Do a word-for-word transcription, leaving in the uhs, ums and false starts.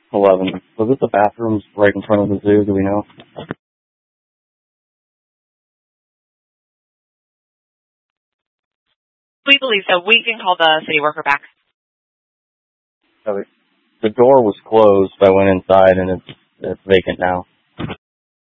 eleven. Was it the bathrooms right in front of the zoo? Do we know? We believe so. We can call the city worker back. Okay. The door was closed. I went inside, and it's it's vacant now.